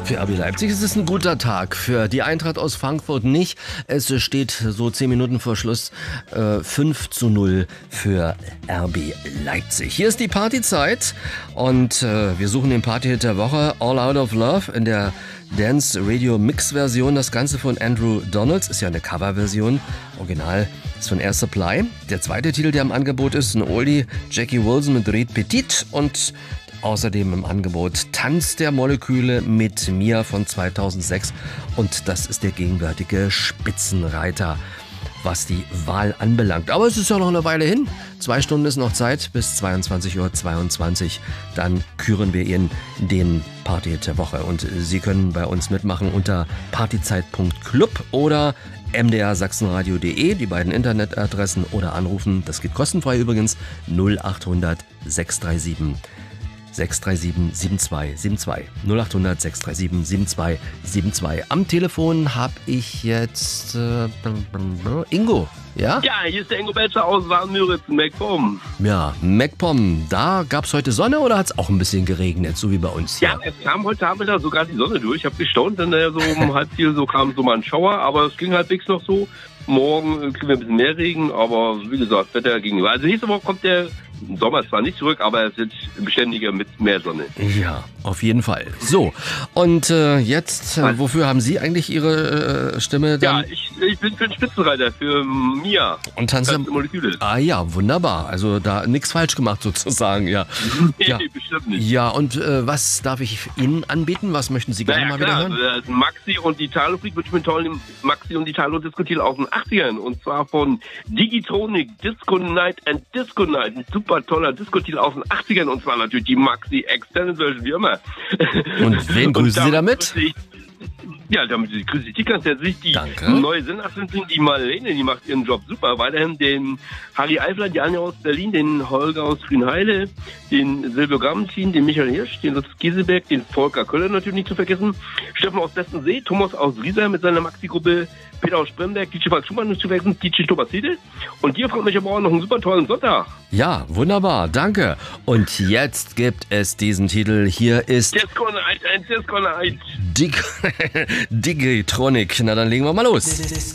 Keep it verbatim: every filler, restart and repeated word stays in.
Für R B Leipzig ist es ein guter Tag, für die Eintracht aus Frankfurt nicht. Es steht so zehn Minuten vor Schluss äh, fünf zu null für R B Leipzig. Hier ist die Partyzeit und äh, wir suchen den Partyhit der Woche, All Out of Love, in der Dance Radio Mix Version. Das Ganze von Andrew Donalds, ist ja eine Coverversion. Original ist von Air Supply. Der zweite Titel, der im Angebot ist, ein Oldie, Jackie Wilson mit Red Petit und außerdem im Angebot Tanz der Moleküle mit Mia von zweitausendsechs. Und das ist der gegenwärtige Spitzenreiter, was die Wahl anbelangt. Aber es ist ja noch eine Weile hin. Zwei Stunden ist noch Zeit bis zweiundzwanzig Uhr zweiundzwanzig. Dann küren wir Ihnen den Partyhit der Woche. Und Sie können bei uns mitmachen unter partyzeit punkt club oder m d r sachsenradio punkt de, die beiden Internetadressen, oder anrufen. Das geht kostenfrei übrigens. null achthundert sechs drei sieben sechs drei sieben sieben zwei sieben zwei. null achthundert sechs drei sieben sieben zwei sieben zwei. Am Telefon habe ich jetzt äh, Ingo. Ja? Ja, hier ist der Ingo Belcher aus Warnmüritz, MacPom. Ja, MacPom. Da gab es heute Sonne oder hat es auch ein bisschen geregnet, so wie bei uns hier? Ja, es kam heute Abend da sogar die Sonne durch. Ich habe gestaunt, denn da so um halb vier so kam so mal ein Schauer, aber es ging halbwegs noch so. Morgen kriegen wir ein bisschen mehr Regen, aber wie gesagt, Wetter gegenüber. Also nächste Woche kommt der Sommer zwar nicht zurück, aber es wird beständiger mit mehr Sonne. Ja, auf jeden Fall. So, und äh, jetzt, äh, wofür haben Sie eigentlich Ihre äh, Stimme dann? Ja, ich, ich bin für den Spitzenreiter, für Mia. Und Tanz der Moleküle. Ah ja, wunderbar. Also da nichts falsch gemacht sozusagen, ja. Nee, ja. bestimmt nicht. Ja, und äh, was darf ich Ihnen anbieten? Was möchten Sie gerne naja, mal klar, wieder hören? Also Maxi und Italo Freak wünsche ich mir tollen Maxi und Italo Disco-Titel aus den achtzigern. Und zwar von Digitronic, Disco Night and Disco Night. Ein super toller Disco-Titel aus den achtzigern. Und zwar natürlich die Maxi Extended Version, wie immer. Und wen grüßen Sie damit? Ja, damit grüße ich die ganz herzlich. Die Danke. neue Sinnassistentin, die Marlene, die macht ihren Job super. Weiterhin den Harry Eifler, die Anja aus Berlin, den Holger aus Grünheide, den Silvio Grammentin, den Michael Hirsch, den Lutz Gieseberg, den Volker Köller natürlich nicht zu vergessen, Steffen aus Bestensee, Thomas aus Riesa mit seiner Maxi-Gruppe, Peter aus Spremberg, D J Frank Schumann nicht zu vergessen, D J Thomas Hiedel. Und dir, Frau Mecher-Bauer, noch einen super tollen Sonntag. Ja, wunderbar, danke. Und jetzt gibt es diesen Titel. Hier ist Disco Night and Disco Night. Dig Digitronic. Na, dann legen wir mal los.